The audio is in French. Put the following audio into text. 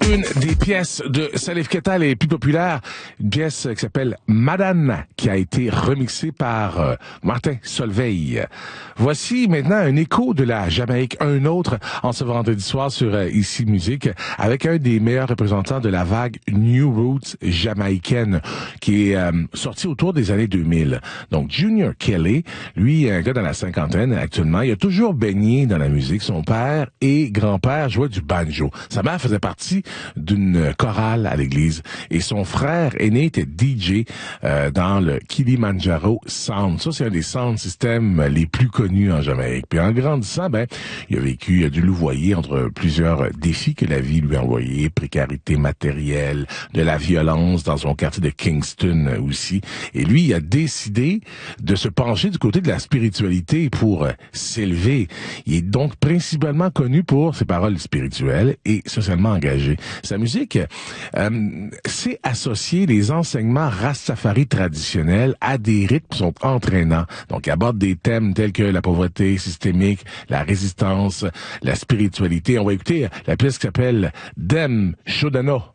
Une des pièces de Salif Keita les plus populaires, une pièce qui s'appelle Madane, qui a été remixée par Martin Solveig. Voici maintenant un écho de la Jamaïque, un autre en ce vendredi soir sur Ici Musique, avec un des meilleurs représentants de la vague New Roots jamaïcaine, qui est sorti autour des années 2000. Donc Junior Kelly, lui, un gars dans la cinquantaine actuellement, il a toujours baigné dans la musique. Son père et grand-père jouaient du banjo. Sa mère faisait partie d'une chorale à l'église et son frère aîné était DJ dans le Kilimanjaro Sound. Ça, c'est un des sound systems les plus connus en Jamaïque. Puis en grandissant, il a dû louvoyer entre plusieurs défis que la vie lui a envoyés, précarité matérielle, de la violence dans son quartier de Kingston aussi. Et lui, il a décidé de se pencher du côté de la spiritualité pour s'élever. Il est donc principalement connu pour ses paroles spirituelles et socialement engagé. Sa musique, c'est associer les enseignements rastafari traditionnels à des rythmes qui sont entraînants. Donc, il aborde des thèmes tels que la pauvreté systémique, la résistance, la spiritualité. On va écouter la pièce qui s'appelle Dem Shodano.